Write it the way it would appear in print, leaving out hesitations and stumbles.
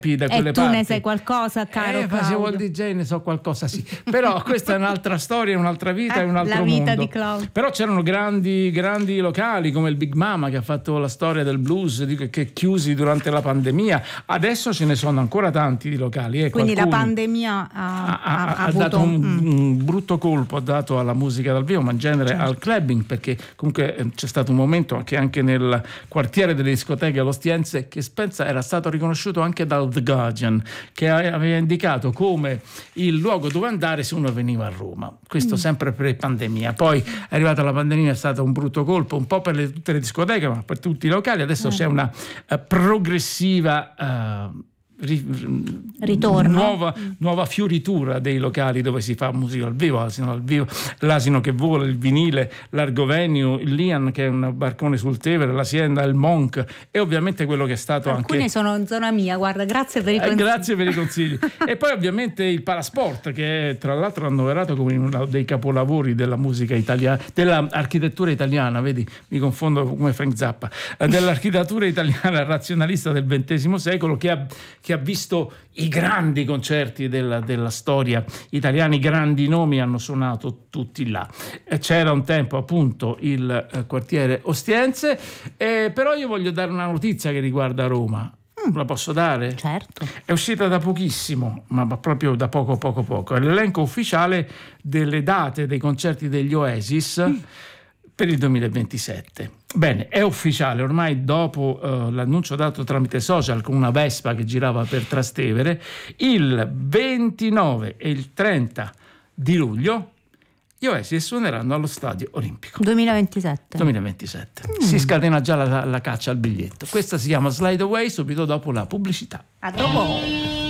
da quelle tu parti. Ne sai qualcosa, caro Facevo il Claudio? DJ, ne so qualcosa, sì. Però questa è un'altra storia, un'altra vita, è un altro la vita mondo. di Claudio. Però c'erano grandi locali come il Big Mama, che ha fatto la storia del blues, che chiusi durante la pandemia. Adesso ce ne sono ancora tanti di locali. Quindi la pandemia ha dato avuto un brutto colpo, ha dato alla musica dal vivo, ma in genere al clubbing, perché comunque c'è stato un momento che anche nel quartiere delle discoteche all'Ostiense, che Spencer era stato riconosciuto anche dal The Guardian, che aveva indicato come il luogo dove andare se uno veniva a Roma. Questo sempre pre-pandemia. Poi è arrivata la pandemia, è stato un brutto colpo un po' per tutte le discoteche, ma per tutti i locali. Adesso c'è una progressiva ritorno, nuova fioritura dei locali dove si fa musica al vivo, l'Asino che vola, il Vinile, l'Argovenio, il Lian, che è un barcone sul Tevere, l'Hacienda, il Monk, e ovviamente quello che è stato alcuni sono in zona mia, guarda, grazie per i consigli. Grazie per i consigli. E poi ovviamente il Palasport, che è tra l'altro annoverato come uno dei capolavori della musica italiana, dell'architettura italiana, vedi, mi confondo come Frank Zappa, dell'architettura italiana razionalista del XX secolo, che ha visto i grandi concerti della storia italiana, i grandi nomi hanno suonato tutti là. C'era un tempo appunto il quartiere Ostiense, però io voglio dare una notizia che riguarda Roma. La posso dare? Certo. È uscita da pochissimo, ma proprio da poco. È l'elenco ufficiale delle date dei concerti degli Oasis per il 2027. Bene, è ufficiale ormai, dopo l'annuncio dato tramite social con una Vespa che girava per Trastevere, il 29 e il 30 di luglio gli Oasis suoneranno allo Stadio Olimpico. 2027. Si scatena già la caccia al biglietto. Questa si chiama Slide Away, subito dopo la pubblicità. A dopo.